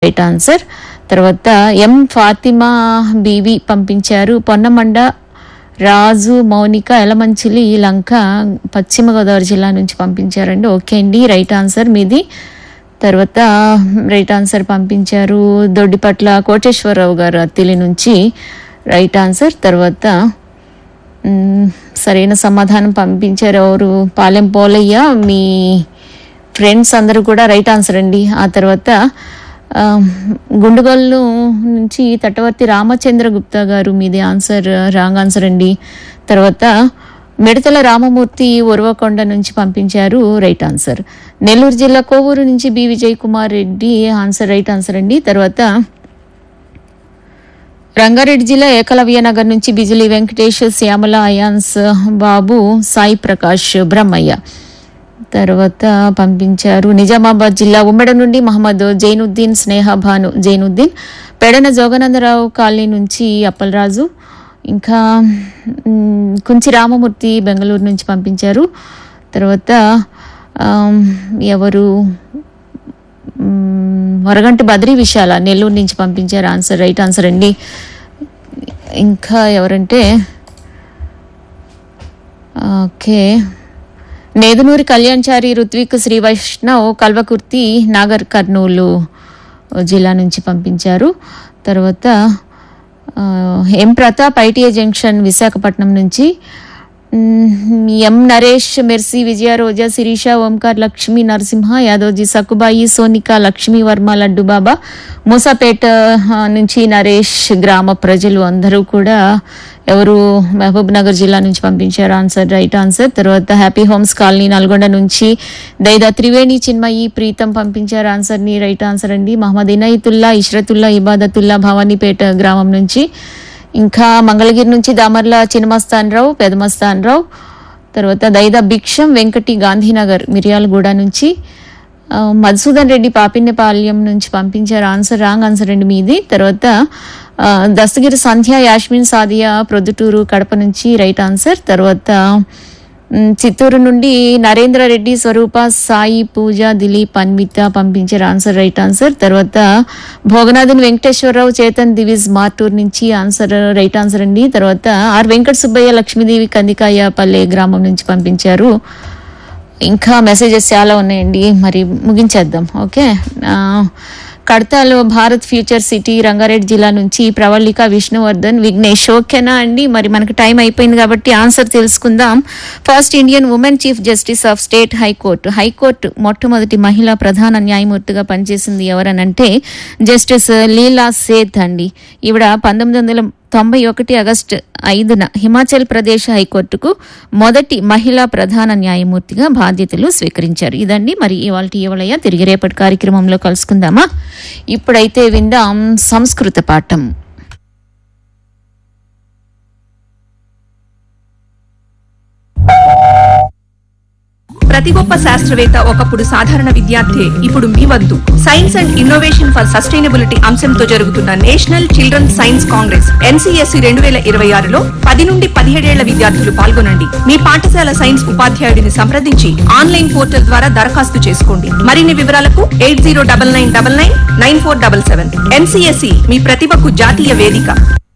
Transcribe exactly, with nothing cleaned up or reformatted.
Right answer. తర్వాత ఎం Fatima BV పంపించారు పొన్నమండ రాజు మౌనిక ఎలమంచిలి లంక పశ్చిమ గోదావరి జిల్లా నుంచి పంపించారండి. ఓకే అండి, రైట్ ఆన్సర్ మీది. తర్వాత రైట్ ఆన్సర్ పంపించారు దొడ్డిపట్ల కోటేశ్వరరావు గారు అత్తిలి నుంచి, రైట్ ఆన్సర్. తర్వాత సరైన సమాధానం పంపించారు ఎవరు, పాలెం పోలయ్య, మీ ఫ్రెండ్స్ అందరూ కూడా రైట్ ఆన్సర్ అండి. ఆ తర్వాత గుండుగల్లు నుంచి తటవర్తి రామచంద్ర గుప్తా గారు, మీది ఆన్సర్ రాంగ్ ఆన్సర్ అండి. తర్వాత మిడతల రామమూర్తి ఉరవకొండ నుంచి పంపించారు, రైట్ ఆన్సర్. నెల్లూరు జిల్లా కోవూరు నుంచి B Vijay Kumar Reddy, answer right answer అండి. తర్వాత రంగారెడ్డి జిల్లా ఏకలవ్య నగర్ నుంచి బిజిలి వెంకటేష్, శ్యామల, అయాన్స్ బాబు, సాయి ప్రకాష్, బ్రహ్మయ్య తర్వాత పంపించారు. నిజామాబాద్ జిల్లా ఉమ్మడి నుండి మహమ్మద్ జైనుద్దీన్, స్నేహ భాను జైనుద్దీన్, పెడన జోగనందరావు కాలనీ నుంచి అప్పలరాజు, ఇంకా కుంచి రామమూర్తి బెంగళూరు నుంచి పంపించారు. తర్వాత ఎవరు వరగంటి బద్రీ విశాల నెల్లూరు నుంచి పంపించారు, ఆన్సర్ రైట్ ఆన్సర్ అండి. ఇంకా ఎవరంటే ఓకే నేదునూరి కళ్యాణ్చారి రుత్విక్, శ్రీ వైష్ణవ్ కల్వకుర్తి నాగర్ కర్నూలు జిల్లా నుంచి పంపించారు. తర్వాత ఎం ప్రతాప్ ఐటీఐ జంక్షన్ విశాఖపట్నం నుంచి, ఎం నరేష్, మెర్సీ, విజయ, రోజా, శిరీష, ఓంకార్, లక్ష్మీ నరసింహ, యాదవ్జీ, సక్కుబాయి, సోనిక, లక్ష్మీ వర్మ, లడ్డు బాబా, మూసాపేట నుంచి నరేష్ గ్రామ ప్రజలు అందరూ కూడా ఎవరు మహబూబ్ నగర్ జిల్లా నుంచి పంపించారు, ఆన్సర్ రైట్ ఆన్సర్. తర్వాత హ్యాపీ హోమ్స్ కాలనీ నల్గొండ నుంచి దైదా త్రివేణి, చిన్మయి, ప్రీతం పంపించారు, ఆన్సర్ ని రైట్ ఆన్సర్ అండి. మహమ్మద్ ఇనయతుల్లా, ఇష్రతుల్లా, ఇబాదతుల్లా భవానీపేట గ్రామం నుంచి, ఇంకా మంగళగిరి నుంచి దామర్ల చిన్నమస్తాన్ రావు, పెదమస్తాన్ రావు, తర్వాత దైదా భిక్షం వెంకటి, గాంధీనగర్ మిర్యాలగూడ నుంచి, మధుసూదన్ రెడ్డి పాపిన్నపాల్యం నుంచి పంపించారు, ఆన్సర్ రాంగ్ ఆన్సర్ అండి మీది. తర్వాత దస్తగిరి సంధ్య, యాస్మిన్, సాదియా ప్రొద్దుటూరు కడప నుంచి, రైట్ ఆన్సర్. తర్వాత చిత్తూరు నుండి నరేంద్ర రెడ్డి, స్వరూప, సాయి, పూజ, దిలీప్, అన్విత పంపించారు, ఆన్సర్ రైట్ ఆన్సర్. తర్వాత భోగనాథన్ వెంకటేశ్వరరావు, చేతన్ దివిజ్ మార్టూర్ నుంచి, ఆన్సర్ రైట్ ఆన్సర్ అండి. తర్వాత ఆర్ వెంకట సుబ్బయ్య, లక్ష్మీదేవి కందికాయ పల్లె గ్రామం నుంచి పంపించారు. ఇంకా మెసేజెస్ చాలా ఉన్నాయండి, మరి ముగించేద్దాం. Okay, కడతాలో Bharat future city Rangareddy జిల్లా నుంచి ప్రవళిక, విష్ణువర్ధన్, విఘ్నేష్. ఓకేనా అండి, మరి మనకు టైం అయిపోయింది కాబట్టి ఆన్సర్ తెలుసుకుందాం. First Indian women chief justice of state high court. High court మొట్టమొదటి మహిళా ప్రధాన న్యాయమూర్తిగా పనిచేసింది ఎవరనంటే జస్టిస్ లీలా సేథ్ అండి. ఈవిడ పంతొమ్మిది వందల తొంభై ఒకటి ఆగస్టు ఐదున హిమాచల్ ప్రదేశ్ హైకోర్టుకు మొదటి మహిళా ప్రధాన న్యాయమూర్తిగా బాధ్యతలు స్వీకరించారు. ఇదండి మరి ఇవాల్టి ఇవలయ. తిరిగి రేపటి కార్యక్రమంలో కలుసుకుందామా. ఇప్పుడైతే విందాం సంస్కృత పాఠం. ప్రతి గొప్ప శాస్త్రవేత్త ఒకప్పుడు సాధారణ విద్యార్థి, ఇప్పుడు మీ వద్దు. Science and innovation for sustainability అంశంతో జరుగుతున్న national children science Congress NCSC రెండు వేల ఇరవై ఆరులో పది నుండి పదిహేడేళ్ల విద్యార్థులు పాల్గొనండి. మీ పాఠశాల సైన్స్ ఉపాధ్యాయుడిని సంప్రదించి ఆన్లైన్ పోర్టల్ ద్వారా దరఖాస్తు చేసుకోండి. మరిన్ని వివరాలకు eight zero double nine double nine nine four double seven. NCSC మీ ప్రతిభకు జాతీయ వేదిక.